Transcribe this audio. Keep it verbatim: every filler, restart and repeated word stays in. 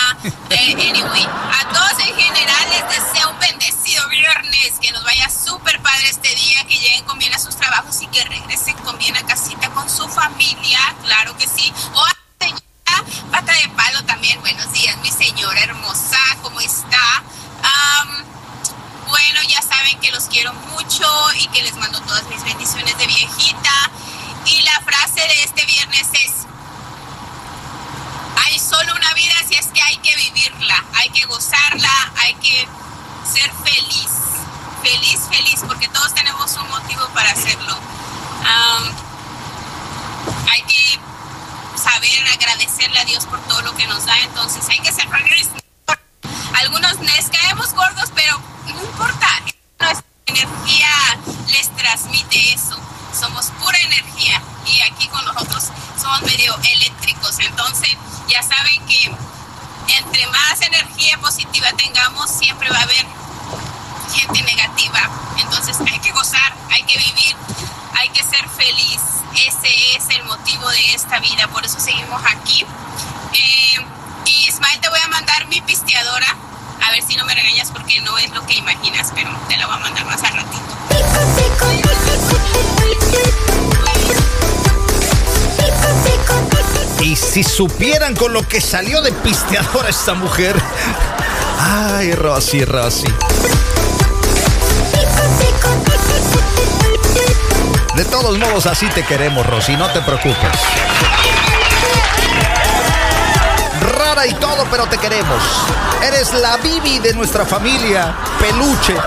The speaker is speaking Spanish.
Eh, anyway, a todos en general les deseo un bendecido viernes, que nos vaya súper padre este día, que lleguen con bien a sus trabajos y que regresen con bien a casita con su familia, claro que sí. O a la señora Pata de Palo también, buenos días, mi señora hermosa, ¿cómo está? Um, bueno, ya saben que los quiero mucho y que les mando todas mis bendiciones de viejita. Y la frase de este viernes es: hay solo una vida, así es que hay que vivirla, hay que gozarla, hay que ser feliz, feliz, feliz, porque todos tenemos un motivo para hacerlo. Um, hay que saber agradecerle a Dios por todo lo que nos da, entonces hay que ser feliz. Algunos les caemos gordos, pero no importa, nuestra energía les transmite eso. Somos pura energía y aquí con nosotros somos medio eléctricos, entonces ya saben que entre más energía positiva tengamos, siempre va a haber gente negativa. Entonces hay que gozar, hay que vivir, hay que ser feliz. Ese es el motivo de esta vida, por eso seguimos aquí. Eh, y Ismael, te voy a mandar mi pisteadora, a ver si no me regañas porque no es lo que imaginas, pero te la voy a mandar más al ratito. Y si supieran con lo que salió de pisteadora esta mujer. Ay, Rosy, Rosy. De todos modos, así te queremos, Rosy, no te preocupes. Rara y todo, pero te queremos. Eres la Bibi de nuestra familia, peluche.